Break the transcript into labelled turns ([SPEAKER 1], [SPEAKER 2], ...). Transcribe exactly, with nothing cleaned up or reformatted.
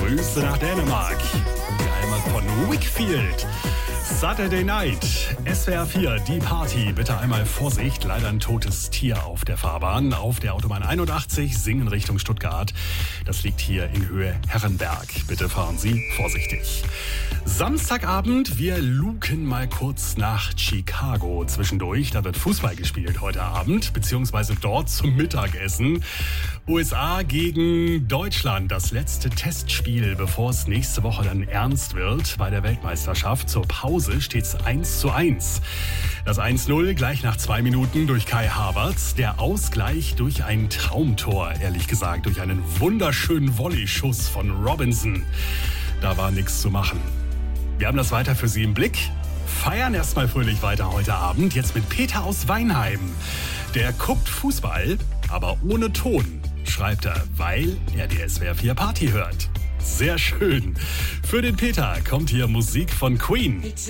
[SPEAKER 1] Grüße nach Dänemark. Geheimat von Wakefield. Saturday Night, S W R vier, die Party. Bitte einmal Vorsicht, leider ein totes Tier auf der Fahrbahn. Auf der Autobahn einundachtzig, Singen Richtung Stuttgart. Das liegt hier in Höhe Herrenberg. Bitte fahren Sie vorsichtig. Samstagabend, wir luken mal kurz nach Chicago zwischendurch. Da wird Fußball gespielt heute Abend, beziehungsweise dort zum Mittagessen. U S A gegen Deutschland, das letzte Testspiel, bevor es nächste Woche dann ernst wird bei der Weltmeisterschaft. Zur Pause steht es eins zu eins. Das eins null gleich nach zwei Minuten durch Kai Havertz. Der Ausgleich durch ein Traumtor, ehrlich gesagt, durch einen wunderschönen Volleyschuss von Robinson. Da war nichts zu machen. Wir haben das weiter für Sie im Blick. Feiern erstmal fröhlich weiter heute Abend. Jetzt mit Peter aus Weinheim. Der guckt Fußball, aber ohne Ton, schreibt er, weil er die S W R vier Party hört. Sehr schön. Für den Peter kommt hier Musik von Queen.